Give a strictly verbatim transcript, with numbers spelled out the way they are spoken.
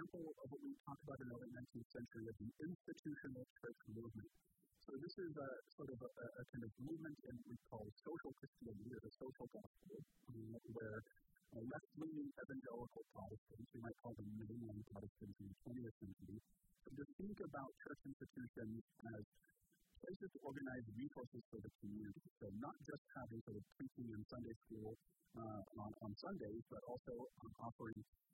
example of what we talked about in the late nineteenth century of the institutional church movement. So this is a sort of a, a kind of movement in what we call social Christianity, or the social gospel, um, where uh, left-leaning evangelical Protestants, we might call them mainline Protestants in the twentieth century, to think about church institutions as places to organize resources for the community. So not just having sort of preaching and Sunday school uh, on, on Sundays, but also um, offering